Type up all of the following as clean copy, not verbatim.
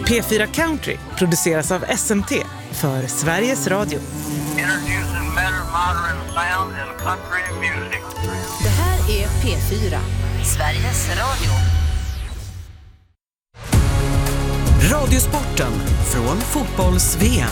P4 Country produceras av SMT för Sveriges Radio. Det här är P4, Sveriges Radio. Radiosporten från fotbolls-VM.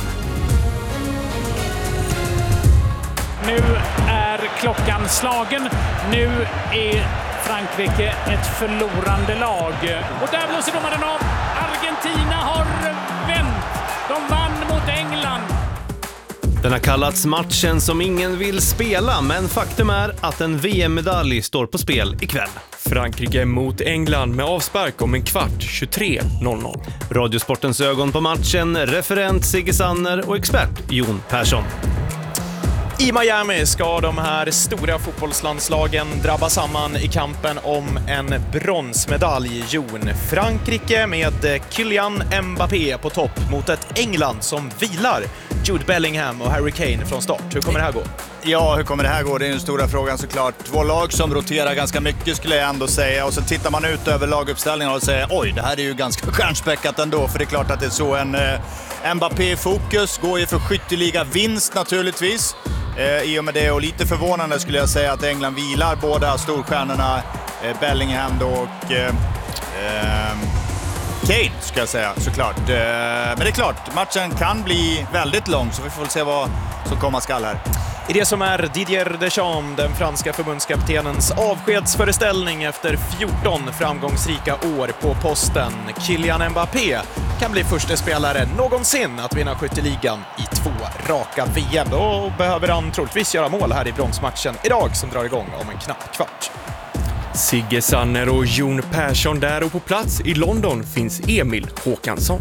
Nu är klockan slagen. Nu är Frankrike ett förlorande lag. Och där blåser domaren av. Argentina har vänt. De vann mot England. Den har kallats matchen som ingen vill spela, men faktum är att en VM-medalj står på spel ikväll. Frankrike mot England med avspark om en kvart, 23:00. Radiosportens ögon på matchen, referent Sigge Sanner och expert Jon Persson. I Miami ska de här stora fotbollslandslagen drabba samman i kampen om en bronsmedalj. Jon, Frankrike med Kylian Mbappé på topp mot ett England som vilar Jude Bellingham och Harry Kane från start. Hur kommer det här gå? Ja, hur kommer det här gå? Det är den stora frågan såklart. Två lag som roterar ganska mycket skulle jag ändå säga. Och så tittar man ut över laguppställningen och säger oj, det här är ju ganska stjärnspäckat ändå. För det är klart att det är så en Mbappé-fokus. Går ju för skytteliga vinst naturligtvis. I och med det, och lite förvånande skulle jag säga att England vilar båda storstjärnorna Bellingham då och Kane ska jag säga såklart. Men det är klart, matchen kan bli väldigt lång så vi får se vad som komma skall här. I det som är Didier Deschamps, den franska förbundskaptenens avskedsföreställning efter 14 framgångsrika år på posten. Kylian Mbappé kan bli första spelare någonsin att vinna skytteligan i 2 raka VM. Då behöver han troligtvis göra mål här i bronsmatchen idag som drar igång om en knapp kvart. Sigge Sanner och Jon Persson där, och på plats i London finns Emil Håkansson.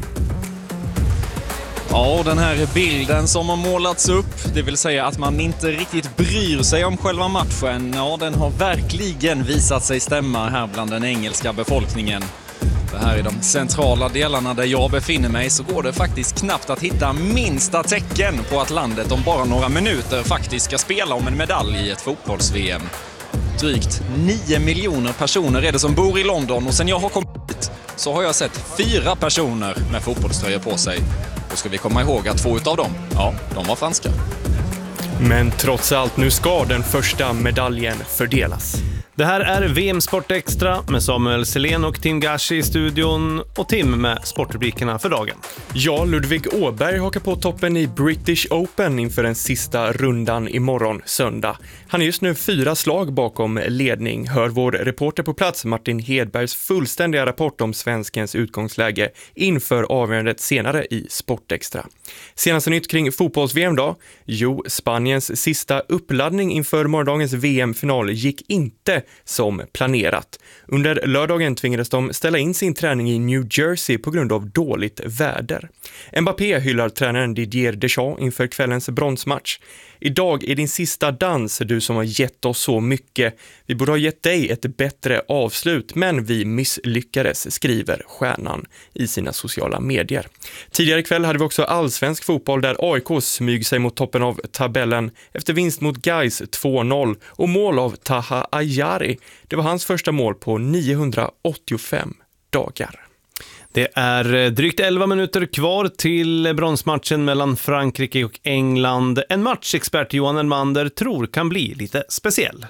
Ja, den här bilden som har målats upp, det vill säga att man inte riktigt bryr sig om själva matchen, ja, den har verkligen visat sig stämma här bland den engelska befolkningen. För här i de centrala delarna där jag befinner mig så går det faktiskt knappt att hitta minsta tecken på att landet om bara några minuter faktiskt ska spela om en medalj i ett fotbolls-VM. Drygt 9 miljoner personer är det som bor i London, och sen jag har kommit hit så har jag sett 4 personer med fotbollströjor på sig. Då ska vi komma ihåg att 2 utav dem, ja, de var franska. Men trots allt, nu ska den första medaljen fördelas. Det här är VM Sport Extra med Samuel Selén och Tim Gashi i studion och Tim med sportrubrikerna för dagen. Ja, Ludvig Åberg hakar på toppen i British Open inför den sista rundan imorgon söndag. Han är just nu 4 slag bakom ledning. Hör vår reporter på plats Martin Hedbergs fullständiga rapport om svenskens utgångsläge inför avgörandet senare i Sport Extra. Senaste nytt kring fotbolls-VM då? Jo, Spaniens sista uppladdning inför morgondagens VM-final gick inte som planerat. Under lördagen tvingades de ställa in sin träning i New Jersey på grund av dåligt väder. Mbappé hyllar tränaren Didier Deschamps inför kvällens bronsmatch. Idag är din sista dans, du som har gett oss så mycket. Vi borde ha gett dig ett bättre avslut, men vi misslyckades, skriver stjärnan i sina sociala medier. Tidigare kväll hade vi också allsvensk fotboll där AIK smyg sig mot toppen av tabellen efter vinst mot Gais 2-0 och mål av Taha Ayari. Det var hans första mål på 985 dagar. Det är drygt 11 minuter kvar till bronsmatchen mellan Frankrike och England. En matchexpert Johan Elmander tror kan bli lite speciell.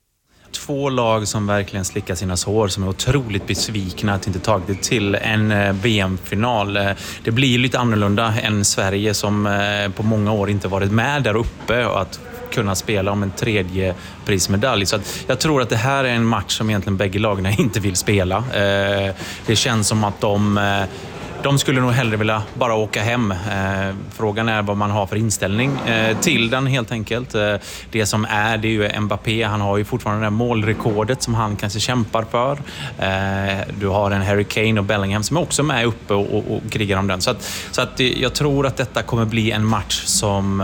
2 lag som verkligen slickar sina sår, som är otroligt besvikna att inte tagit det till en VM-final. Det blir lite annorlunda än Sverige som på många år inte varit med där uppe och att kunna spela om en 3:e prismedalj. Så att jag tror att det här är en match som egentligen bägge lagarna inte vill spela. Det känns som att de skulle nog hellre vilja bara åka hem. Frågan är vad man har för inställning till den helt enkelt. Det som är, det är ju Mbappé. Han har ju fortfarande det här målrekordet som han kanske kämpar för. Du har en Harry Kane och Bellingham som är också med uppe och krigar om den. Så att jag tror att detta kommer bli en match som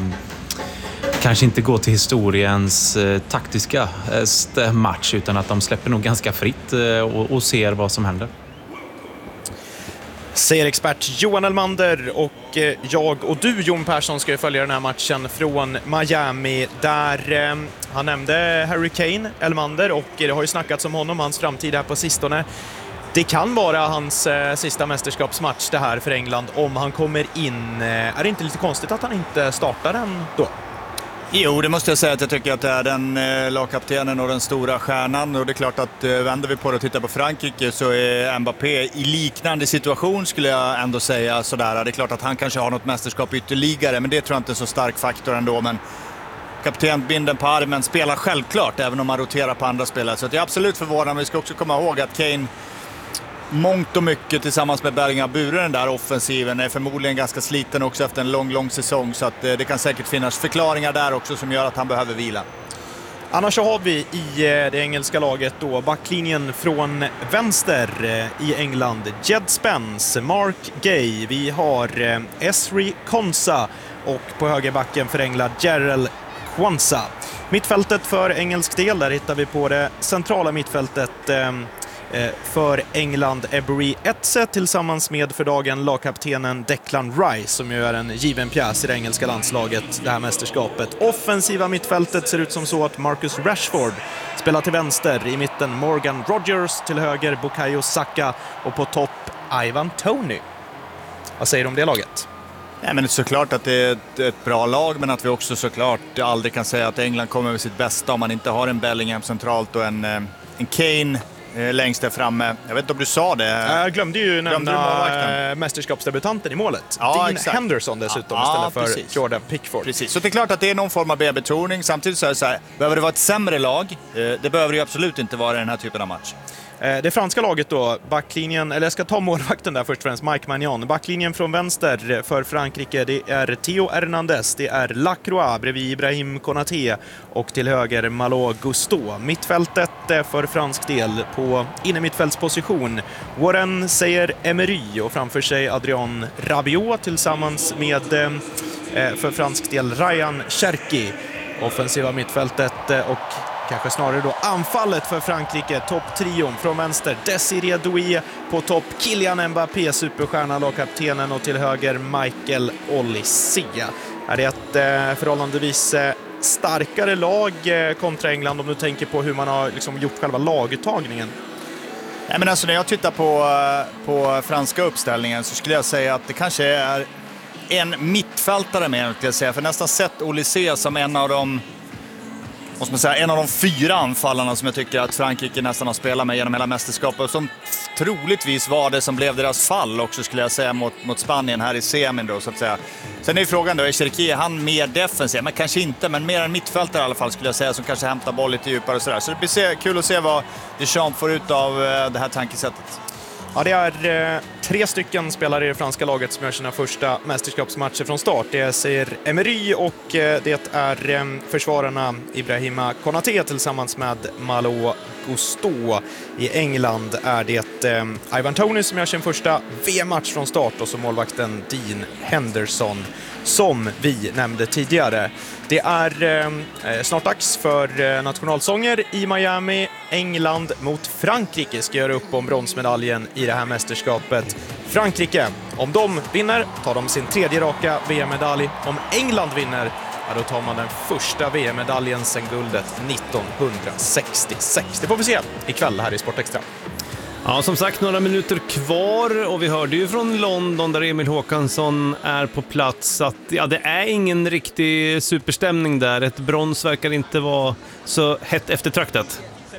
kanske inte går till historiens taktiska match, utan att de släpper nog ganska fritt och ser vad som händer. Säger expert Johan Elmander, och jag och du Jon Persson ska ju följa den här matchen från Miami där han nämnde Harry Kane, Elmander, och det har ju snackats om honom, hans framtid här på sistone. Det kan vara hans sista mästerskapsmatch det här för England om han kommer in. Är det inte lite konstigt att han inte startar den då? Jo, det måste jag säga att jag tycker att det är den lagkaptenen och den stora stjärnan. Och det är klart att vänder vi på det och tittar på Frankrike så är Mbappé i liknande situation skulle jag ändå säga sådär. Det är klart att han kanske har något mästerskap ytterligare, men det tror jag inte är så stark faktor ändå. Men kaptenbinden på armen spelar självklart även om man roterar på andra spelare. Så det är absolut förvånande. Vi ska också komma ihåg att Kane mångt och mycket tillsammans med Bellingham buren den där offensiven är förmodligen ganska sliten också efter en lång säsong, så att det kan säkert finnas förklaringar där också som gör att han behöver vila. Annars så har vi i det engelska laget då backlinjen från vänster i England. Jed Spence, Mark Gay, vi har Ezri Konsa och på högerbacken för England Jarell Quansah. Mittfältet för engelsk del, där hittar vi på det centrala mittfältet för England Ebery Eze tillsammans med för dagen lagkaptenen Declan Rice, som ju är en given pjäs i det engelska landslaget det här mästerskapet. Offensiva mittfältet ser ut som så att Marcus Rashford spelar till vänster, i mitten Morgan Rogers, till höger Bukayo Saka och på topp Ivan Toney. Vad säger du om det laget? Nej, men det är såklart att det är ett bra lag, men att vi också såklart aldrig kan säga att England kommer med sitt bästa om man inte har en Bellingham centralt och en Kane längst där framme. Jag vet inte om du sa det. Jag glömde ju nämna mästerskapsdebutanten i målet. Ja, Dean exakt. Henderson dessutom istället för precis. Jordan Pickford. Precis, så det är klart att det är någon form av B-betoning. Samtidigt så är det så här, behöver det vara ett sämre lag? Det behöver det ju absolut inte vara i den här typen av match. Det franska laget då, backlinjen, eller jag ska ta målvakten där först och främst, Mike Maignan. Backlinjen från vänster för Frankrike, det är Theo Hernandez, det är Lacroix bredvid Ibrahim Konaté och till höger Malo Gusto. Mittfältet för fransk del på innermittfältsposition, Warren Zaïre-Emery och framför sig Adrien Rabiot tillsammans med för fransk del Ryan Cherki. Offensiva mittfältet och kanske snarare då anfallet för Frankrike, topptrion från vänster Desiré Doué, på topp Kylian Mbappé, superstjärna, lagkaptenen, och till höger Michael Olise. Är det ett förhållandevis starkare lag kontra England om du tänker på hur man har liksom gjort själva laguttagningen? Nej, men alltså när jag tittar på franska uppställningen så skulle jag säga att det kanske är en mittfältare med, skulle jag säga, för nästan sett Olise som en av de fyra anfallarna som jag tycker att Frankrike nästan har spelat med genom hela mästerskapet, som troligtvis var det som blev deras fall också, skulle jag säga, mot Spanien här i semin då, så att säga. Sen är frågan då, är Cherki, är han mer defensiv? Men kanske inte, men mer en mittfältare i alla fall skulle jag säga, som kanske hämtar boll lite djupare och sådär. Så det blir kul att se vad Deschamps får ut av det här tankesättet. Ja, det är 3 stycken spelare i det franska laget som gör sina första mästerskapsmatcher från start. Det är Zaïre-Emery och det är försvararna Ibrahima Konaté tillsammans med Malo Gusto. I England är det Ivan Toney som gör sin första VM-match från start, och så målvakten Dean Henderson som vi nämnde tidigare. Det är snart dags för nationalsånger i Miami. England mot Frankrike ska göra upp om bronsmedaljen i det här mästerskapet. Frankrike, om de vinner, tar de sin 3:e raka VM-medalj. Om England vinner, ja, då tar man den första VM-medaljen sedan guldet 1966. Det får vi se ikväll här i Sportextra. Ja, som sagt, några minuter kvar, och vi hörde ju från London där Emil Håkansson är på plats att ja, det är ingen riktig superstämning där. Ett brons verkar inte vara så hett eftertraktat.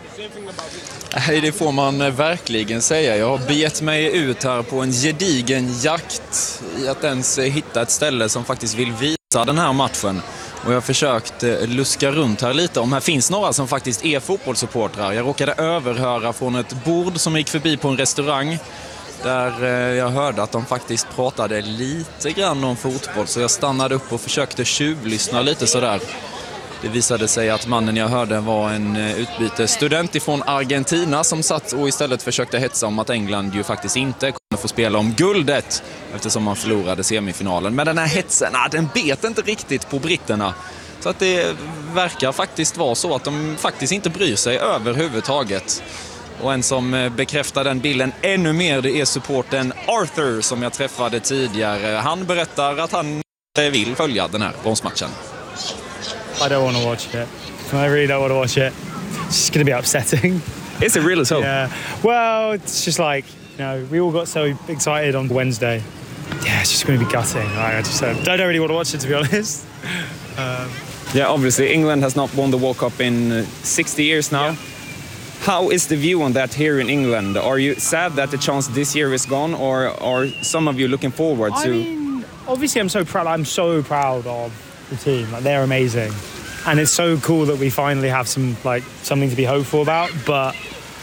Nej, det får man verkligen säga. Jag har begett mig ut här på en gedigen jakt i att ens hitta ett ställe som faktiskt vill visa den här matchen. Och jag har försökt luska runt här lite om här finns några som faktiskt är fotbollssupportrar. Jag råkade överhöra från ett bord som gick förbi på en restaurang där jag hörde att de faktiskt pratade lite grann om fotboll. Så jag stannade upp och försökte tjuvlyssna lite sådär. Det visade sig att mannen jag hörde var en utbytesstudent ifrån Argentina som satt och istället försökte hetsa om att England ju faktiskt inte kommer få spela om guldet eftersom man förlorade semifinalen. Men den här hetsen, den bet inte riktigt på britterna. Så att det verkar faktiskt vara så att de faktiskt inte bryr sig överhuvudtaget. Och en som bekräftar den bilden ännu mer, det är supporten Arthur som jag träffade tidigare. Han berättar att han vill följa den här bronsmatchen. I don't want to watch it. I really don't want to watch it. It's just going to be upsetting. Is it really so? Yeah. Well, it's just like, we all got so excited on Wednesday. Yeah, it's just going to be gutting. I just don't really want to watch it, to be honest. Yeah, obviously England has not won the World Cup in 60 years now. Yeah. How is the view on that here in England? Are you sad that the chance this year is gone, or are some of you looking forward to? I mean, obviously I'm so proud of the team. Like, they're amazing. And it's so cool that we finally have something to be hopeful about, but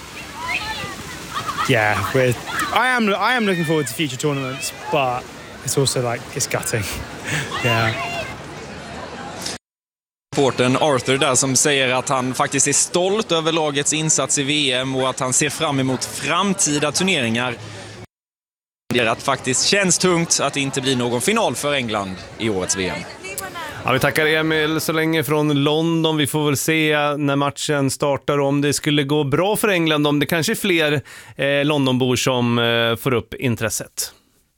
yeah, I am looking forward to future tournaments, but it's also it's gutting. Yeah. Supporten Arthur där som säger att han faktiskt är stolt över lagets insats i VM och att han ser fram emot framtida turneringar. Det är att faktiskt känns tungt att det inte blir någon final för England i årets VM. Ja, vi tackar Emil så länge från London. Vi får väl se när matchen startar om det skulle gå bra för England, om det kanske är fler Londonbor som får upp intresset.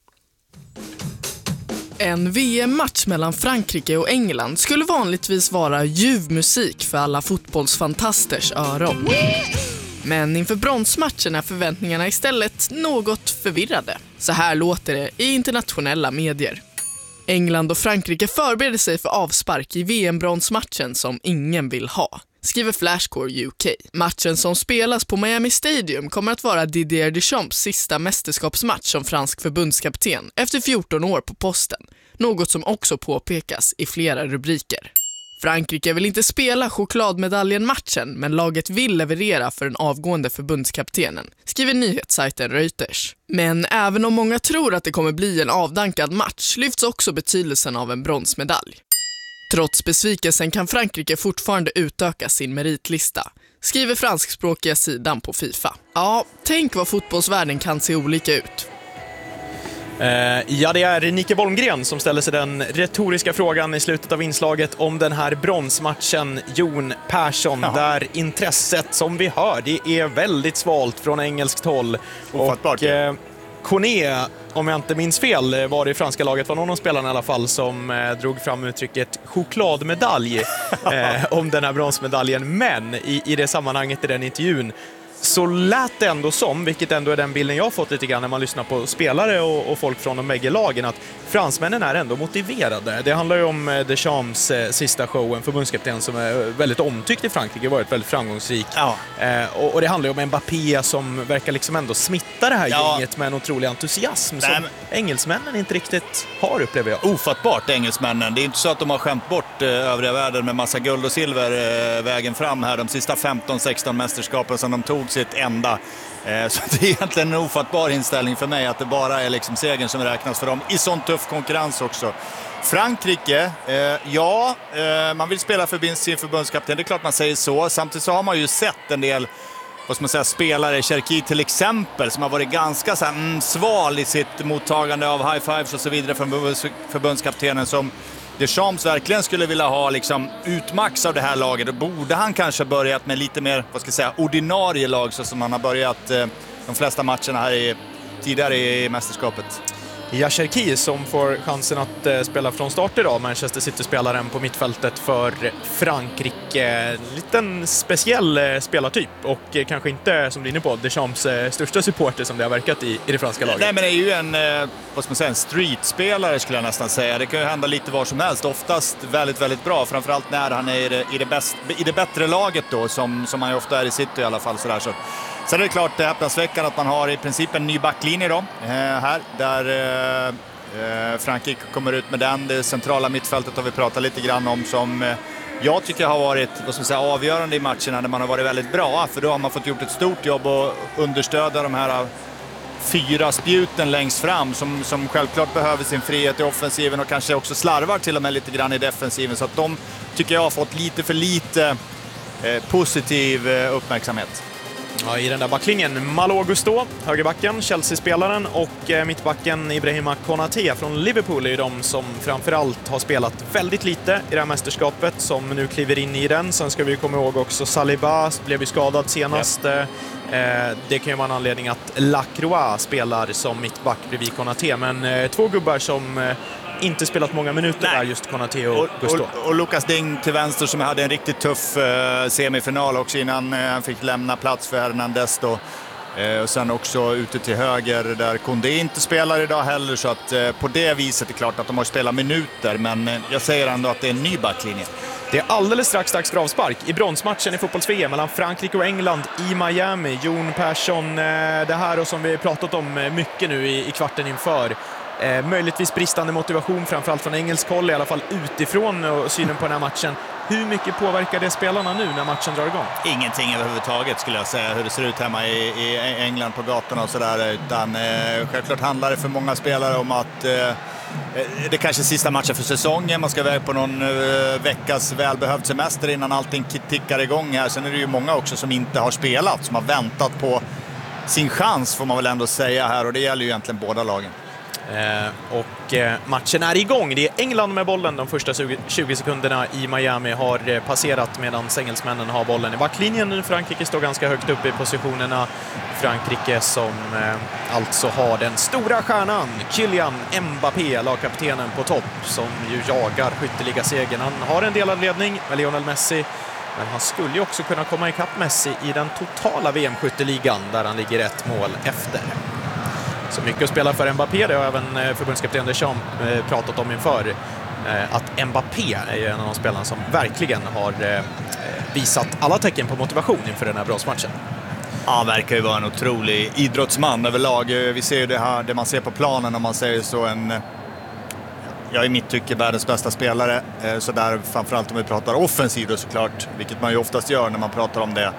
En VM-match mellan Frankrike och England skulle vanligtvis vara ljuv musik för alla fotbollsfantasters öron. Men inför bronsmatchen är förväntningarna istället något förvirrade. Så här låter det i internationella medier. England och Frankrike förbereder sig för avspark i VM-bronsmatchen som ingen vill ha, skriver Flashcore UK. Matchen som spelas på Miami Stadium kommer att vara Didier Deschamps sista mästerskapsmatch som fransk förbundskapten efter 14 år på posten, något som också påpekas i flera rubriker. Frankrike vill inte spela chokladmedaljen-matchen, men laget vill leverera för den avgående förbundskaptenen, skriver nyhetssajten Reuters. Men även om många tror att det kommer bli en avdankad match lyfts också betydelsen av en bronsmedalj. Trots besvikelsen kan Frankrike fortfarande utöka sin meritlista, skriver franskspråkiga sidan på FIFA. Ja, tänk vad fotbollsvärlden kan se olika ut. Ja, det är Nike Bolmgren som ställer sig den retoriska frågan i slutet av inslaget om den här bronsmatchen, Jon Persson, där intresset som vi hör, det är väldigt svalt från engelskt håll. Ofattbart. Och Kone, om jag inte minns fel, var det i franska laget, var någon av spelarna i alla fall som drog fram uttrycket chokladmedalj om den här bronsmedaljen. Men i det sammanhanget, i den intervjun, så lät det ändå som, vilket ändå är den bilden jag har fått lite grann när man lyssnar på spelare och folk från de bägge lagen, att fransmännen är ändå motiverade. Det handlar ju om Deschamps sista show, en förbundskapten som är väldigt omtyckt i Frankrike, varit väldigt framgångsrik. Ja. Och det handlar ju om Mbappé som verkar liksom ändå smitta det här gänget med en otrolig entusiasm som engelsmännen inte riktigt har, upplever jag. Ofattbart, engelsmännen. Det är inte så att de har skämt bort övriga världen med massa guld och silver vägen fram här de sista 15-16 mästerskapen som de tog sitt enda. Så det är egentligen en ofattbar inställning för mig att det bara är liksom segern som räknas för dem i sån tuff konkurrens också. Frankrike, man vill spela för sin förbundskapten, det är klart man säger så. Samtidigt så har man ju sett en del, vad ska man säga, spelare, Cherki till exempel, som har varit ganska så här, sval i sitt mottagande av high fives och så vidare från förbundskaptenen, som Deschamps verkligen skulle vilja ha liksom utmax av det här laget. Då borde han kanske börjat med lite mer, vad ska jag säga, ordinarie lag, så som han har börjat de flesta matcherna här tidigare i mästerskapet. Cherki som får chansen att spela från start idag, Manchester City-spelaren på mittfältet för Frankrike. Liten speciell spelartyp och kanske inte, som du är inne på, Deschamps största supporter som det har verkat i det franska laget. Nej, men det är ju en, vad ska man säga, en streetspelare skulle jag nästan säga. Det kan ju hända lite var som helst, oftast väldigt, väldigt bra, framförallt när han är i det bättre laget då, som han ju ofta är i City i alla fall. Så det är klart häpnadsväckande att man har i princip en ny backlinje då, här, där Frankrike kommer ut med den. Det centrala mittfältet har vi pratat lite grann om, som jag tycker har varit, vad ska man säga, avgörande i matcherna när man har varit väldigt bra. För då har man fått gjort ett stort jobb och understödja de här 4 spjuten längst fram som självklart behöver sin frihet i offensiven och kanske också slarvar till och med lite grann i defensiven. Så att de tycker jag har fått lite för lite positiv uppmärksamhet. Ja, i den där backlinjen, Malo Gusto, högerbacken, Chelsea-spelaren, och mittbacken Ibrahima Konaté från Liverpool är de som framförallt har spelat väldigt lite i det här mästerskapet, som nu kliver in i den. Sen ska vi komma ihåg också Saliba blev ju skadad senast. Yep. Det kan ju vara en anledning att Lacroix spelar som mittback bredvid Konaté, men 2 gubbar som inte spelat många minuter där, just Konaté och Gusto. Och Lucas Ding till vänster som hade en riktigt tuff semifinal också innan han fick lämna plats för Hernandez då. Och sen också ute till höger där Koundé inte spelar idag heller, så att på det viset är det klart att de har spelat minuter, men jag säger ändå att det är en ny backlinje. Det är alldeles strax dags för avspark i bronsmatchen i fotbolls-VM mellan Frankrike och England i Miami. Jon Persson, det här och som vi pratat om mycket nu i kvarten inför. Möjligtvis bristande motivation, framförallt från engelsk håll, i alla fall utifrån och synen på den här matchen. Hur mycket påverkar det spelarna nu när matchen drar igång? Ingenting överhuvudtaget skulle jag säga, hur det ser ut hemma i England på gatorna och sådär, utan självklart handlar det för många spelare om att det kanske är sista matchen för säsongen, man ska iväg på någon veckas välbehövd semester innan allting tickar igång här. Sen är det ju många också som inte har spelat, som har väntat på sin chans får man väl ändå säga här, och det gäller ju egentligen båda lagen. Matchen är igång. Det är England med bollen. De första 20 sekunderna i Miami har passerat medan engelsmännen har bollen i backlinjen. Nu Frankrike står ganska högt upp i positionerna. Frankrike som alltså har den stora stjärnan Kylian Mbappé, lagkaptenen på topp, som ju jagar skytteligasegern. Han har en delad ledning med Lionel Messi, men han skulle ju också kunna komma ikapp Messi i den totala VM-skytteligan där han ligger ett mål efter. Så mycket att spela för Mbappé, det har även förbundskapten Deschamps pratat om inför. Att Mbappé är en av de spelarna som verkligen har visat alla tecken på motivation inför den här bronsmatchen. Ja, han verkar ju vara en otrolig idrottsman överlag. Vi ser ju det här, det man ser på planen, om man säger så, jag är i mitt tycke världens bästa spelare. Så där, framförallt om vi pratar offensiv då såklart, vilket man ju oftast gör när man pratar om det.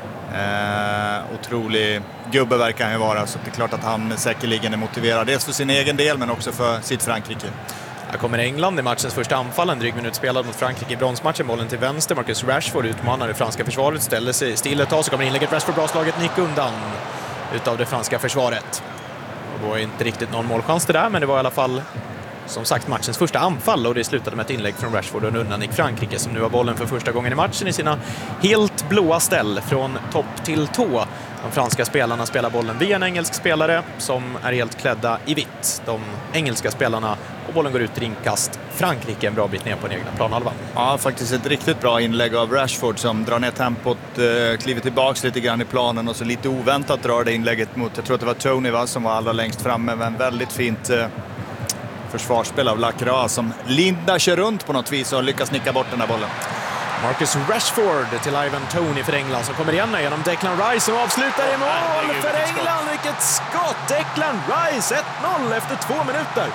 Otrolig gubbe verkar han ju vara, så det är klart att han säkerligen är motiverad dels för sin egen del men också för sitt Frankrike. Här kommer England i matchens första anfall, en dryg minut spelad mot Frankrike i bronsmatchen. Bollen till vänster, Marcus Rashford utmanar det franska försvaret, ställer sig still ett tag, så kommer inlägget. Rashford bra slaget, nick undan utav det franska försvaret. Det var inte riktigt någon målchans det där, men det var i alla fall som sagt matchens första anfall, och det slutade med ett inlägg från Rashford och en undannick Frankrike, som nu har bollen för första gången i matchen i sina helt blåa ställ från topp till tå. De franska spelarna spelar bollen via en engelsk spelare som är helt klädda i vitt. De engelska spelarna, och bollen går ut i inkast. Frankrike en bra bit ner på den egna planhalvan. Ja, faktiskt ett riktigt bra inlägg av Rashford som drar ner tempot, kliver tillbaks lite grann i planen och så lite oväntat drar det inlägget mot, jag tror att det var Tony som var allra längst framme, men väldigt fint försvarsspel av Lacroix som Linda kör runt på något vis och lyckas nicka bort den här bollen. Marcus Rashford till Ivan Toney för England som kommer igen genom Declan Rice och avslutar i mål för England. Vilket skott! Declan Rice 1-0 efter 2 minuter.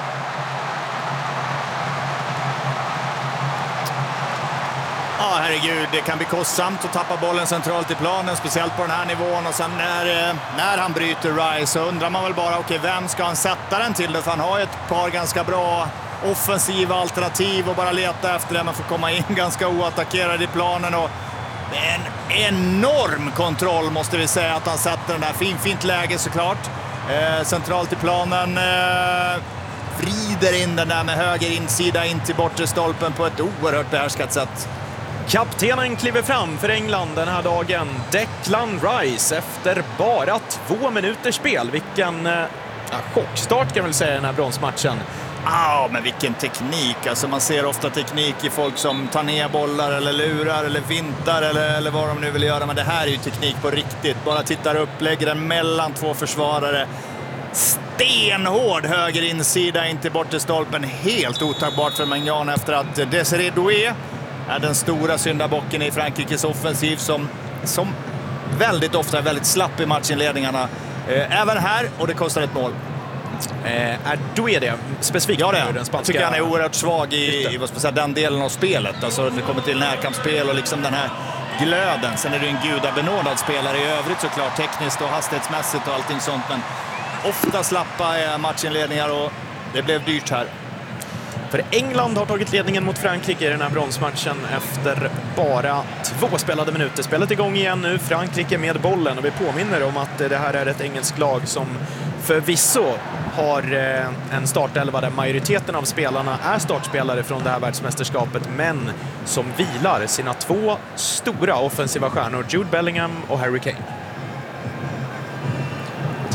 Ja, herregud, det kan bli kostsamt att tappa bollen centralt i planen, speciellt på den här nivån. Och sen när han bryter Rice så undrar man väl bara, okej, vem ska han sätta den till? För han har ju ett par ganska bra offensiva alternativ och bara leta efter det. Man får komma in ganska oattackerad i planen, och en enorm kontroll måste vi säga att han sätter den där. Fint läge såklart. Centralt i planen. Vrider in den där med höger insida in till bortre stolpen på ett oerhört behärskat sätt. Kaptenen kliver fram för England den här dagen. Declan Rice efter bara 2 minuters spel. Vilken chockstart kan man väl säga i den här bronsmatchen. Men vilken teknik. Alltså man ser ofta teknik i folk som tar ner bollar eller lurar eller vintar eller vad de nu vill göra. Men det här är ju teknik på riktigt. Bara tittar upp, lägger den mellan 2 försvarare. Stenhård höger insida in till bortre stolpen. Helt otagbart för Maignan efter att Desiré Doué är den stora syndabocken i Frankrikes offensiv som väldigt ofta är väldigt slapp i matchinledningarna. Även här, och det kostar ett mål. Är Doué det specifikt? Ja, det den spanska... Jag tycker han är oerhört svag i vad ska man säga, den delen av spelet. Alltså det kommer till närkampsspel och liksom den här glöden. Sen är det en gudabenådad spelare i övrigt såklart, tekniskt och hastighetsmässigt och allting sånt. Men ofta slappa matchinledningar, och det blev dyrt här. För England har tagit ledningen mot Frankrike i den här bronsmatchen efter bara 2 spelade minuter. Spelet igång igen nu, Frankrike med bollen, och vi påminner om att det här är ett engelskt lag som förvisso har en startelva där majoriteten av spelarna är startspelare från det här världsmästerskapet, men som vilar sina 2 stora offensiva stjärnor, Jude Bellingham och Harry Kane.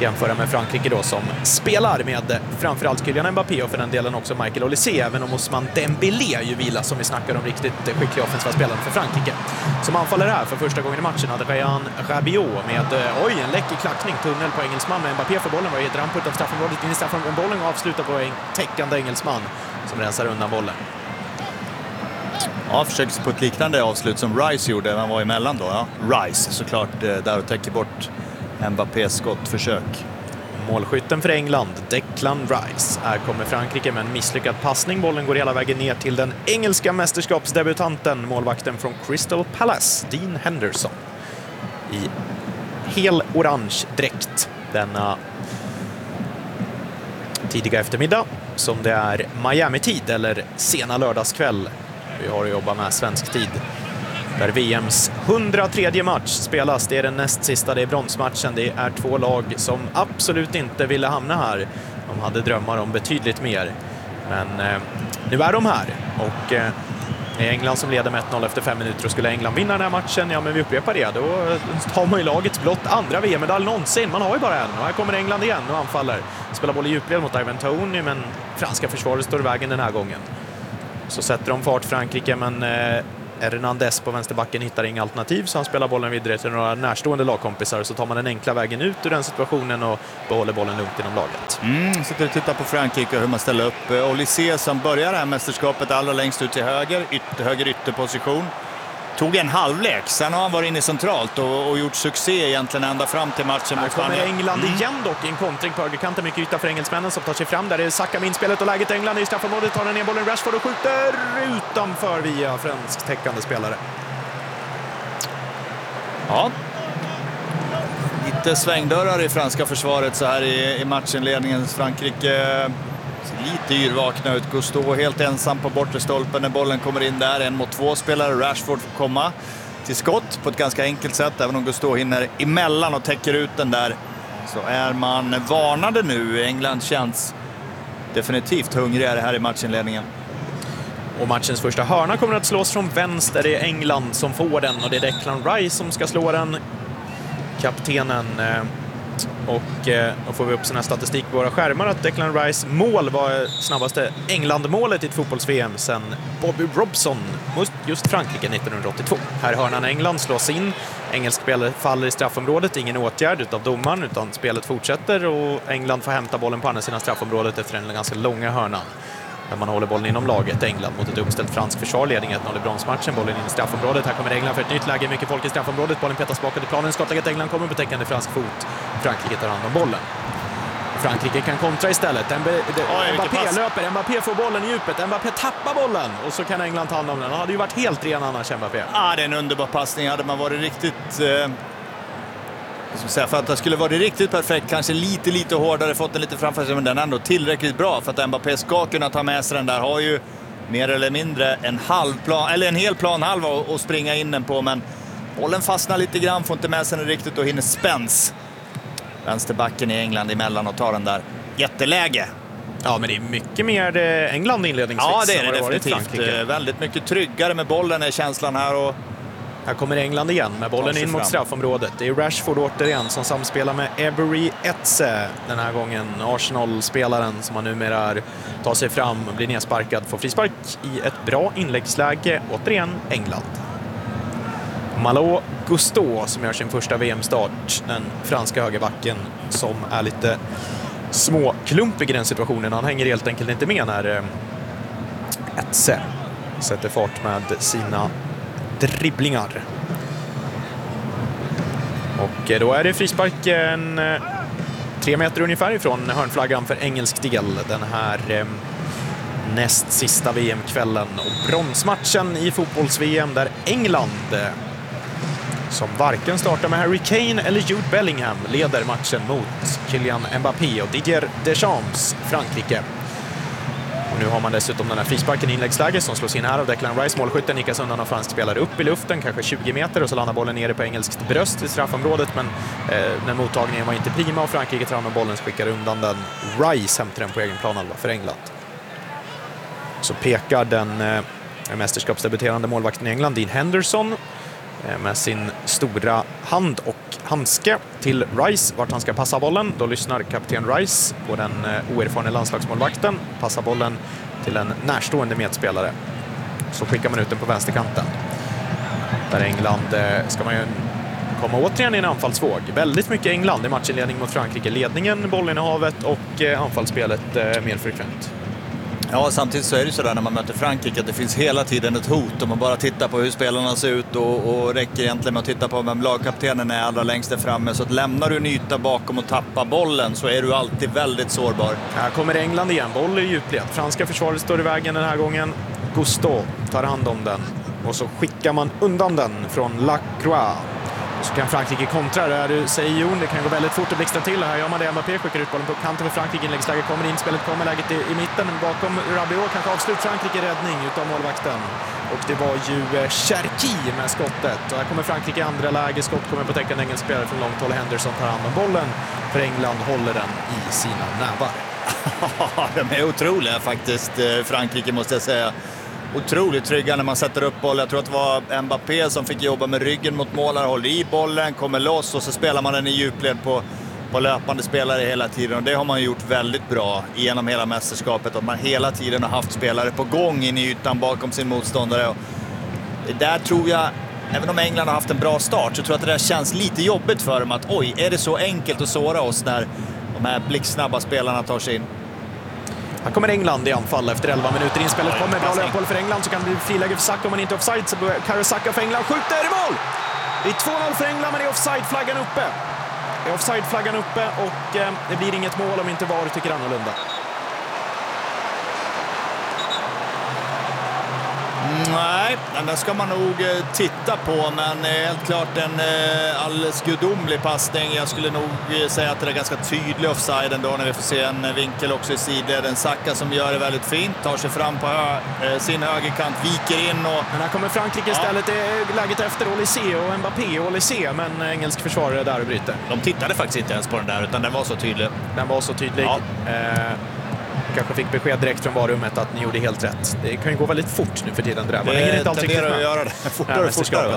jämföra med Frankrike då, som spelar med framförallt Kylian Mbappé och för den delen också Michael Olise, även om Ousmane Dembélé ju vilar, som vi snackar om, riktigt skickliga offensiva spelare för Frankrike. Som anfaller här för första gången i matchen hade Ryan Rabiot med en läcker klackning, tunnel på engelsman, med Mbappé för bollen, var i ett ramput av straffområdet in i straffområdet, bollen och avslutar på en täckande engelsman som rensar undan bollen. Ja, försöks på ett liknande avslut som Rice gjorde, han var emellan då. Ja. Rice såklart där och täcker bort Mbappés skottförsök. Målskytten för England, Declan Rice. Här kommer Frankrike med en misslyckad passning. Bollen går hela vägen ner till den engelska mästerskapsdebutanten, målvakten från Crystal Palace, Dean Henderson. I hel orange dräkt denna tidiga eftermiddag, som det är Miami-tid eller sena lördagskväll. Vi har att jobba med svensk tid. Där VMs 103:e match spelas. Det är den näst sista, det är bronsmatchen. Det är två lag som absolut inte ville hamna här. De hade drömmar om betydligt mer. Men nu är de här. Och det är England som leder med 1-0 efter 5 minuter. Och skulle England vinna den här matchen, ja men vi upprepar det, då har man ju lagets blott andra VM-medalj någonsin. Man har ju bara en. Och här kommer England igen och anfaller. Spelar boll i djupled mot Ivan Toney, men franska försvaret står i vägen den här gången. Så sätter de fart Frankrike, men Hernandez på vänsterbacken hittar inga alternativ, så han spelar bollen vidare till några närstående lagkompisar, så tar man den enkla vägen ut ur den situationen och behåller bollen lugnt inom laget. Så tittar på Frankrike och hur man ställer upp. Olise som börjar det här mästerskapet allra längst ut till höger, höger ytterposition. Tog en halvlek, sen har han varit inne centralt och gjort succé egentligen ända fram till matchen. Här kommer England igen dock i en kontring på högerkanten, mycket yta för engelsmännen som tar sig fram. Där är Saka med inspelet och läget. England i straffområdet, tar den ner bollen, Rashford och skjuter utanför via fransk täckande spelare. Ja. Lite svängdörrar i franska försvaret så här i matchinledningen. Frankrike lite yrvakna ut. Gusto helt ensam på bortre stolpen när bollen kommer in där. 1 mot 2 spelare. Rashford får komma till skott på ett ganska enkelt sätt. Även om Gusto hinner emellan och täcker ut den där, så är man varnade nu. England känns definitivt hungrigare här i matchinledningen. Och matchens första hörna kommer att slås från vänster. Det är England som får den och det är Declan Rice som ska slå den. Kaptenen. Och då får vi upp sån här statistik på våra skärmar att Declan Rice mål var snabbaste England-målet i ett fotbolls-VM sedan Bobby Robson just Frankrike 1982. Här hörnan England slås in. Engelsk spelare faller i straffområdet, ingen åtgärd utav domaren, utan spelet fortsätter och England får hämta bollen på andra sidan straffområdet efter en ganska långa hörna. Där man håller bollen inom laget, England mot ett uppställt fransk försvar, ledning 1-0 i bronsmatchen, bollen in i straffområdet. Här kommer England för ett nytt läge, mycket folk i straffområdet, bollen petas bakåt i planen, skottläget England kommer på täckande fransk fot. Frankrike tar hand om bollen. Frankrike kan kontra istället. Mbappé löper, Mbappé får bollen i djupet, Mbappé tappar bollen och så kan England ta hand om den. Han hade ju varit helt ren annars, Mbappé. Ja, det är en underbar passning. Hade man varit riktigt... för att det skulle vara riktigt perfekt, kanske lite hårdare, fått den lite framför sig, men den är ändå tillräckligt bra för att Mbappé ska kunna ta med sig den där. Har ju mer eller mindre en halvplan eller en hel planhalva att springa in den på, men bollen fastnar lite grann, får inte med sig den riktigt och hinner Spence, vänsterbacken i England, emellan och tar den där. Jätteläge. Ja, men det är mycket mer England inledningsvis. Ja, det är det definitivt. Väldigt mycket tryggare med bollen är känslan här. Och här kommer England igen med bollen in mot straffområdet. Det är Rashford återigen som samspelar med Ebery Eze. Den här gången Arsenal-spelaren som han numera tar sig fram, blir nedsparkad, får frispark i ett bra inläggsläge. Återigen England. Malo Gusto som gör sin första VM-start. Den franska högerbacken som är lite småklumpig i den situationen. Han hänger helt enkelt inte med när Eze sätter fart med sina dribblingar. Och då är det frisparken 3 meter ungefär ifrån hörnflaggan för engelsk del den här näst sista VM-kvällen och bronsmatchen i fotbolls-VM där England, som varken startar med Harry Kane eller Jude Bellingham, leder matchen mot Kylian Mbappé och Didier Deschamps Frankrike. Och nu har man dessutom den här frisparken i inläggsläge som slås in här av Declan Rice. Målskytten nickas undan av fransk spelare upp i luften, kanske 20 meter, och så landar bollen nere på engelskt bröst i straffområdet, men den mottagningen var inte prima och Frankrike tar hand om bollen, skickar undan den. Rice hämtar den på egen planhalva för England. Så pekar den mästerskapsdebuterande målvakten i England, Dean Henderson, med sin stora hand och handske till Rice vart han ska passa bollen. Då lyssnar kapten Rice på den oerfarna landslagsmålvakten, passar bollen till en närstående medspelare. Så skickar man ut den på vänsterkanten. Där England ska man ju komma återigen i en anfallsvåg. Väldigt mycket England i matchinledning mot Frankrike. Ledningen, bollinnehavet och anfallsspelet mer frekvent. Ja, samtidigt så är det sådär när man möter Frankrike att det finns hela tiden ett hot. Om man bara tittar på hur spelarna ser ut och räcker egentligen med att titta på vem lagkaptenen är allra längst där framme. Så att lämnar du en yta bakom och tappar bollen så är du alltid väldigt sårbar. Här kommer England igen, boll i djupled. Franska försvaret står i vägen den här gången. Gusto tar hand om den och så skickar man undan den från Lacroix. Så kan Frankrike kontra där, du säger Jon, det kan gå väldigt fort att blixtra till. Här gör man det, Mbappé skickar ut bollen på kanten för Frankrike, inläggsläge kommer in, spelet kommer, läget i mitten bakom Rabiot, kanske avslut Frankrike, räddning utav målvakten. Och det var ju Cherki med skottet. Och här kommer Frankrike i andra läge, skott kommer på täckande engelsk spelare från långt håll, Henderson tar hand om bollen. För England håller den i sina nävar. De är otroliga faktiskt, Frankrike måste jag säga. Otroligt trygga när man sätter upp boll. Jag tror att det var Mbappé som fick jobba med ryggen mot målare, håller i bollen, kommer loss och så spelar man den i djupled på löpande spelare hela tiden. Och det har man gjort väldigt bra genom hela mästerskapet. Och man hela tiden har haft spelare på gång in i ytan bakom sin motståndare. Och det där tror jag, även om England har haft en bra start, så tror jag att det där känns lite jobbigt för dem. Att oj, är det så enkelt att såra oss när de här blixtsnabba spelarna tar sig in? Här kommer England i anfall efter 11 minuter. Inspelet kommer, bra löpboll för England, så kan det bli friläge för Saka om man inte är offside. Så Bukayo Saka för England skjuter i mål! Det är 2-0 för England, men det är offside-flaggan uppe. Det är offside-flaggan uppe och det blir inget mål om inte VAR tycker annorlunda. Nej, den ska man nog titta på, men helt klart en alldeles gudomlig passning. Jag skulle nog säga att det är ganska tydlig offside ändå när vi får se en vinkel också i sidleden. Saka som gör det väldigt fint, tar sig fram på sin högerkant, viker in och... Men här kommer Frankrike istället, det är läget efter Olysée och Mbappé och Olysée, men engelsk försvarare där och bryter. De tittade faktiskt inte ens på den där, utan den var så tydlig. Den var så tydlig. Ja. Kanske fick besked direkt från varummet att ni gjorde helt rätt. Det kan ju gå väldigt fort nu för tiden. Man hänger inte alltid att göra det fortare och fortare.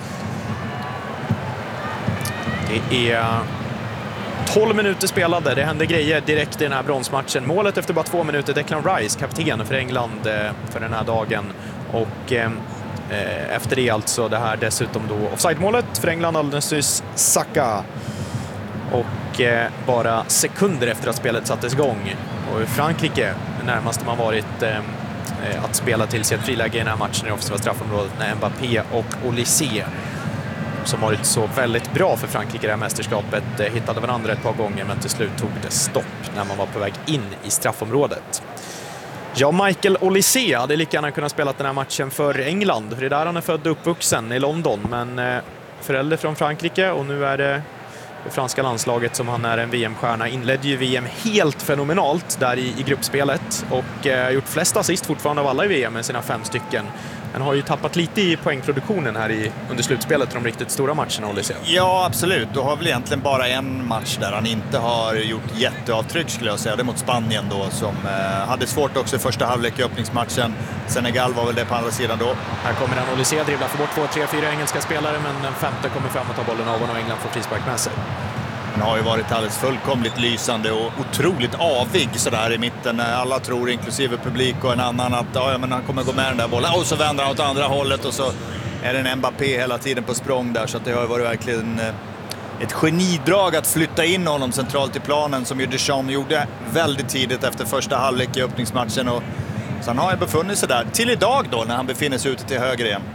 Det är 12 minuter spelade. Det hände grejer direkt i den här bronsmatchen. Målet efter bara 2 minuter. Declan Rice, kapten för England för den här dagen. Och efter det alltså det här dessutom då offside-målet för England alldeles nyss. Saka. Och bara sekunder efter att spelet sattes igång. Och Frankrike närmast man varit att spela till sig ett friläge i den här matchen i offensiva straffområdet när Mbappé och Olysée, som varit så väldigt bra för Frankrike i det här mästerskapet, hittade varandra ett par gånger, men till slut tog det stopp när man var på väg in i straffområdet. Ja, Michael Olysée hade lika gärna kunnat spela den här matchen för England, för det är där han är född och uppvuxen i London, men förälder från Frankrike och nu är det franska landslaget som han är en VM-stjärna. Inledde ju VM helt fenomenalt där i gruppspelet och gjort flest assist fortfarande av alla i VM med sina 5 stycken. Han har ju tappat lite i poängproduktionen här under slutspelet i de riktigt stora matcherna, Olysée. Ja, absolut. Då har väl egentligen bara en match där han inte har gjort jätteavtryck, skulle jag säga. Det mot Spanien då, som hade svårt också i första halvlek i öppningsmatchen. Senegal var väl det på andra sidan då. Här kommer han, Olysée, dribblar för bort 2-3-4 engelska spelare, men den 5:e kommer fram och tar bollen av honom och England får frispark med sig. Han har ju varit alldeles fullkomligt lysande och otroligt avig sådär i mitten. Alla tror, inklusive publik och en annan, att ja, men han kommer gå med den där bollen. Och så vänder han åt andra hållet och så är det en Mbappé hela tiden på språng där. Så att det har varit verkligen ett genidrag att flytta in honom centralt i planen, som ju Deschamps gjorde väldigt tidigt efter första halvlek i öppningsmatchen. Och så han har ju befunnit sig där till idag då, när han befinner sig ute till höger igen.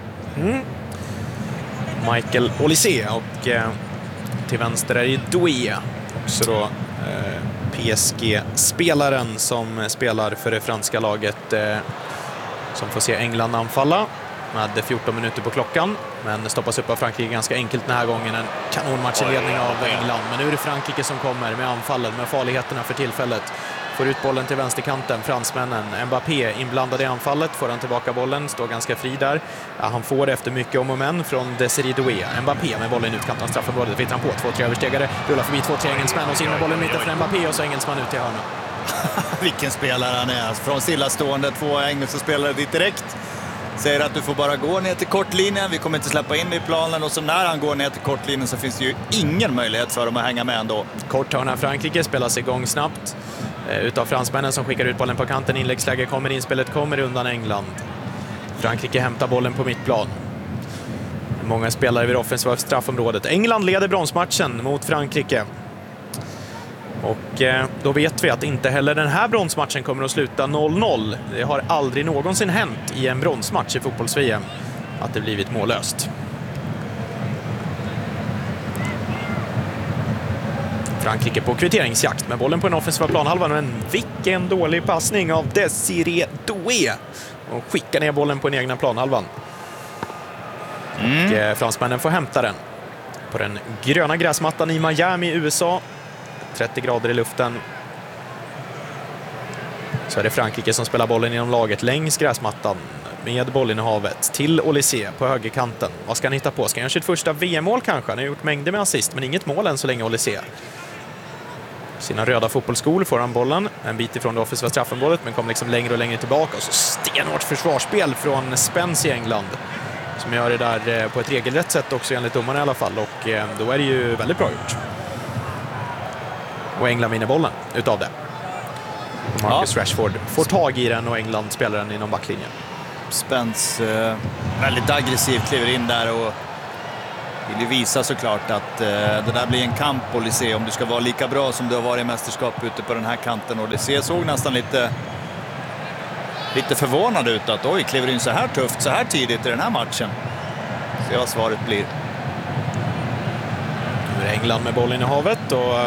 Michael Olysée och... till vänster är det Doué, också då PSG-spelaren som spelar för det franska laget, som får se England anfalla med 14 minuter på klockan, men stoppas upp av Frankrike ganska enkelt den här gången. En kanonmatch i ledning av England, men nu är det Frankrike som kommer med anfallet, med farligheterna för tillfället. Får ut bollen till vänsterkanten, fransmännen. Mbappé inblandad i anfallet, får han tillbaka bollen, står ganska fri där. Ja, han får det efter mycket om och men från Desiree Doué. Mbappé med bollen utkanten av straffområdet, vittrar han på 2-3 överstegare, rullar förbi 2-3 engelsmän och så in med bollen mitten för Mbappé och så engelsman ut i hörnan. Vilken spelare han är, från stillastående, 2 engelska spelare dit direkt. säger att du får bara gå ner till kortlinjen, vi kommer inte släppa in dig i planen, och så när han går ner till kortlinjen så finns det ju ingen möjlighet för dem att hänga med ändå. Kort hörna Frankrike spelas igång snabbt utav fransmännen som skickar ut bollen på kanten. Inläggsläge kommer, inspelet kommer undan England. Frankrike hämtar bollen på mittplan. Många spelare vid offensiva straffområdet. England leder bronsmatchen mot Frankrike. Och då vet vi att inte heller den här bronsmatchen kommer att sluta 0-0. Det har aldrig någonsin hänt i en bronsmatch i fotbolls-VM att det blivit mållöst. Frankrike på kvitteringsjakt med bollen på en offensiva planhalvan, men vilken dålig passning av Desiré Doué och skickar ner bollen på den egna planhalvan. Och fransmännen får hämta den på den gröna gräsmattan i Miami, USA. 30 grader i luften. Så är det Frankrike som spelar bollen inom laget längs gräsmattan med bollinnehavet till Olysée på högerkanten. Vad ska han hitta på? Ska han göra sitt första VM-mål kanske? Han har gjort mängder med assist, men inget mål än så länge Olysée. Sina röda fotbollsskor får han bollen en bit ifrån det offensiva straffområdet, men kommer liksom längre och längre tillbaka. Och så stenhårt försvarsspel från Spence i England, som gör det där på ett regelrätt sätt också enligt domarna i alla fall. Och då är det ju väldigt bra gjort. Och England vinner bollen utav det. Marcus Rashford får tag i den och England spelar den inom backlinjen. Spence väldigt aggressivt kliver in där och vill ju visa såklart att det där blir en kamp, Olysée, om du ska vara lika bra som du har varit i mästerskap ute på den här kanten. Och Olysée såg nästan lite förvånad ut att oj, kliver in så här tufft så här tidigt i den här matchen. Så ja, svaret blir. Nu är England med bollen i havet och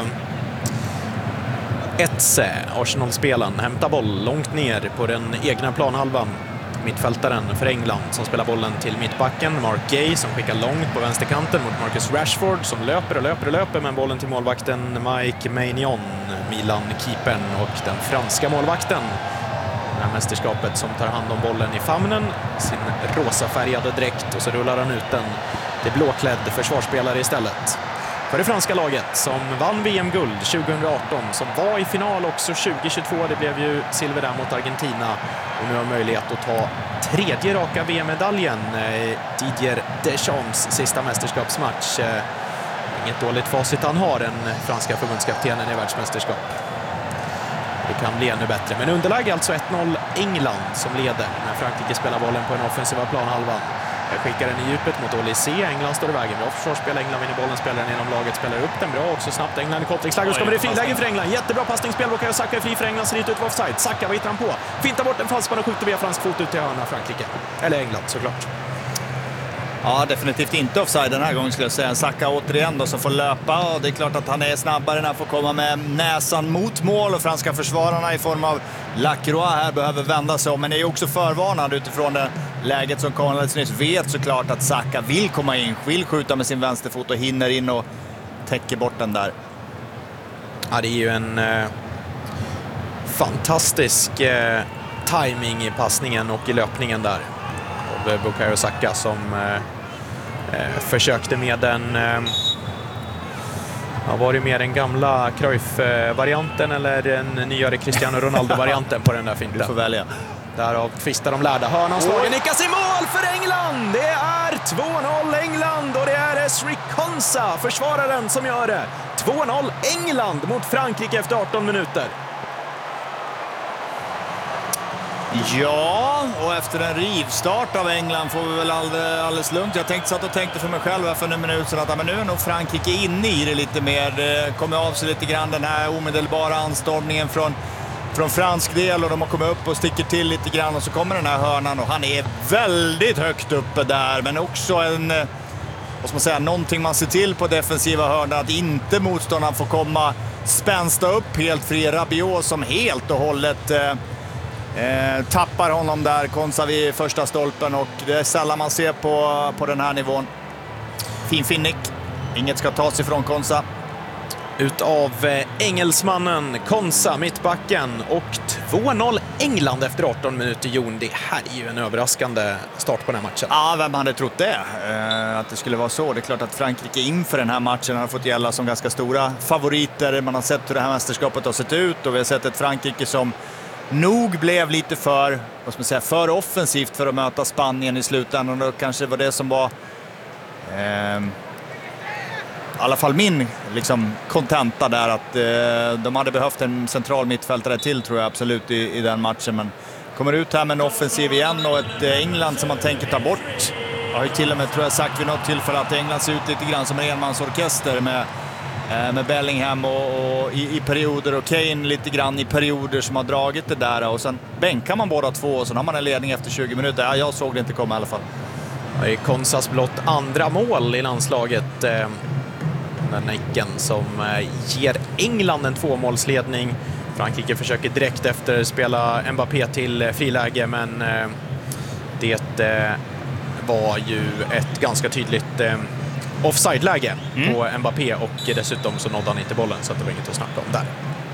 Etse, Arsenal-spelaren, hämtar boll långt ner på den egna planhalvan. Mittfältaren för England som spelar bollen till mittbacken, Mark Gay, som skickar långt på vänsterkanten mot Marcus Rashford som löper med bollen till målvakten Mike Maignan, Milan-keepern och den franska målvakten. Det här mästerskapet som tar hand om bollen i famnen, sin rosafärgade dräkt, och så rullar han ut den till blåklädd försvarsspelare istället. För det franska laget som vann VM-guld 2018, som var i final också 2022. Det blev ju silver där mot Argentina och nu har möjlighet att ta tredje raka VM-medaljen. Didier Deschamps sista mästerskapsmatch. Inget dåligt facit han har, den franska förbundskaptenen i världsmästerskap. Det kan bli ännu bättre, men underläge alltså 1-0 England som leder när Frankrike spelar bollen på en offensiva planhalvan. Skickar den i djupet mot Olysée. England står i vägen. Bra försvarsspel. England vinner bollen. Spelar den genom laget. Spelar upp den bra också snabbt. England i kontringsläge. Och så kommer det friläge för England. Jättebra passningsspel. Bukayo Saka är fri för England. Ser ut för offside. Saka, vad hittar han på? Fintar bort en falspann och skjuter via fransk fot ut till hörna Frankrike. Eller England såklart. Ja, definitivt inte offside den här gången skulle jag säga. Saka återigen då som får löpa, och det är klart att han är snabbare när han får komma med näsan mot mål, och franska försvararna i form av Lacroix här behöver vända sig om, men är ju också förvarnad utifrån det läget som kom alldeles nyss. Vet såklart att Saka vill komma in, vill skjuta med sin vänsterfot och hinner in och täcker bort den där. Ja, det är ju en fantastisk timing i passningen och i löpningen där av Bukayo Saka som försökte med en var det mer den gamla Cruyff-varianten eller den nyare Cristiano Ronaldo-varianten på den där finten? Du får välja. Därav tvistar de lärda. Hörnan slagen, nickas i mål för England! Det är 2-0 England och det är Ezri Konsa, försvararen, som gör det. 2-0 England mot Frankrike efter 18 minuter. Ja, och efter en rivstart av England får vi väl alldeles lugnt. Jag satt och tänkte för mig själv här för en minut sedan att men nu är nog Frankrike inne i det lite mer. Det kommer av sig lite grann den här omedelbara anstormningen från fransk del, och de har kommit upp och sticker till lite grann, och så kommer den här hörnan och han är väldigt högt uppe där, men också en, vad ska man säga, någonting man ser till på defensiva hörnan, att inte motståndaren får komma spänsta upp helt fri. Rabiot som helt och hållet tappar honom där, Konsa vid första stolpen, och det är sällan man ser på den här nivån. Fin nick, inget ska tas ifrån Konsa. Utav engelsmannen Konsa, mittbacken, och 2-0 England efter 18 minuter. Jon, det här är ju en överraskande start på den här matchen. Ja, vem hade trott det? Att det skulle vara så. Det är klart att Frankrike inför den här matchen har fått gälla som ganska stora favoriter. Man har sett hur det här mästerskapet har sett ut, och vi har sett ett Frankrike som nog blev lite för, vad ska man säga, för offensivt för att möta Spanien i slutändan. Och kanske var det som var i alla fall min liksom kontenta där, att de hade behövt en central mittfältare till, tror jag absolut, i den matchen. Men kommer ut här med en offensiv igen och ett England som man tänker ta bort. Jag har ju till och med, tror jag, sagt vid något tillfälle att England ser ut lite grann som en enmansorkester med Bellingham och i perioder, och Kane lite grann i perioder, som har dragit det där. Och sen bänkar man båda två och sen har man en ledning efter 20 minuter. Ja, jag såg det inte komma i alla fall. Det är Konsas blott andra mål i landslaget. Den nicken som ger England en 2-målsledning. Frankrike försöker direkt efter spela Mbappé till friläge, men det var ju ett ganska tydligt offside-läge på Mbappé, och dessutom så nådde han inte bollen, så att det var inget att snacka om där.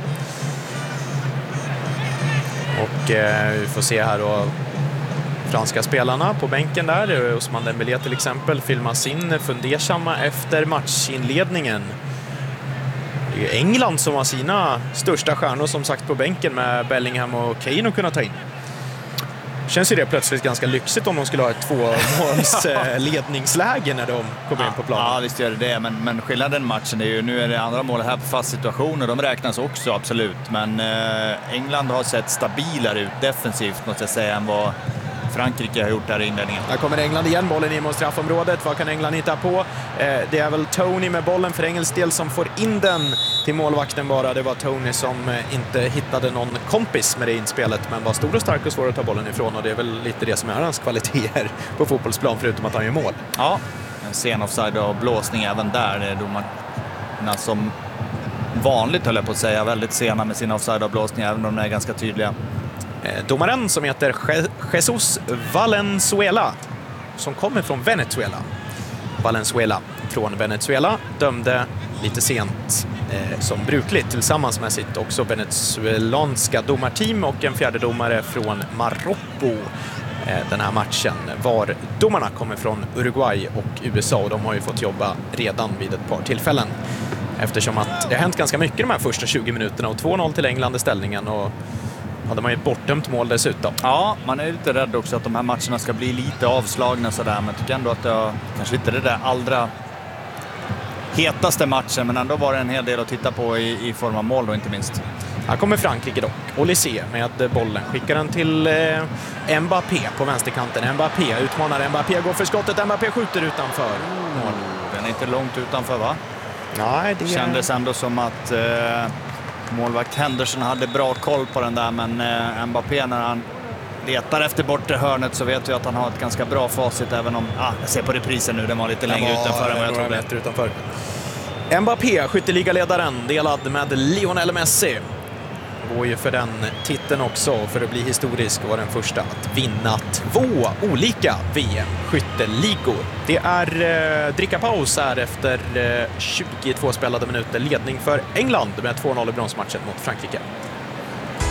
Och vi får se här då franska spelarna på bänken där. Ousmane Dembélé till exempel filmas in fundersamma efter matchinledningen. Det är ju England som har sina största stjärnor som sagt på bänken, med Bellingham och Kane att kunna ta in. Känns ju det plötsligt ganska lyxigt om de skulle ha ett 2-måls-ledningsläge när de kommer in på planen. Ja, visst gör det. Men skillnaden i matchen är ju, nu är det andra målet här på fast situationer. De räknas också, absolut. Men England har sett stabilare ut defensivt, måste jag säga, än vad Frankrike har gjort där i inledningen. Här kommer England igen, bollen in mot straffområdet. Vad kan England hitta på? Det är väl Tony med bollen för engelsk del som får in den till målvakten bara. Det var Tony som inte hittade någon kompis med det inspelet, men var stor och stark och svår att ta bollen ifrån, och det är väl lite det som är hans kvaliteter på fotbollsplan, förutom att han gör mål. Ja, en sen offside och blåsning även där. Det är domarna som vanligt, höll jag på att säga, väldigt sena med sina offside och blåsningar, även om de är ganska tydliga. Domaren, som heter Jesus Valenzuela, som kommer från Venezuela. Valenzuela från Venezuela dömde lite sent, som brukligt, tillsammans med sitt också venezuelanska domarteam och en fjärde domare från Marocko. Den här matchen var domarna kommer från Uruguay och USA, och de har ju fått jobba redan vid ett par tillfällen, eftersom att det har hänt ganska mycket de här första 20 minuterna, och 2-0 till England i ställningen, och hade man ju ett bortdömt mål dessutom. Ja, man är lite rädd också att de här matcherna ska bli lite avslagna sådär, men jag tycker ändå att det var kanske inte det där allra hetaste matchen, men ändå var det en hel del att titta på i form av mål då, inte minst. Här kommer Frankrike dock. Olysée med bollen. Skickar den till Mbappé på vänsterkanten. Mbappé utmanar. Mbappé går för skottet. Mbappé skjuter utanför. Den är inte långt utanför, va? Nej, det kändes ändå som att målvakt Henderson hade bra koll på den där, men Mbappé, när han letar efter bortre hörnet, så vet vi att han har ett ganska bra facit, även om jag ser på reprisen nu, den var lite längre utanför än vad jag trodde. Utanför. Mbappé, skytteligaledaren, delad med Lionel Messi. Går ju för den titeln också, för att bli historisk, var den första att vinna 2 olika VM-skytteligor. Det är drickapaus här efter 22 spelade minuter, ledning för England med 2-0 i bronsmatchen mot Frankrike.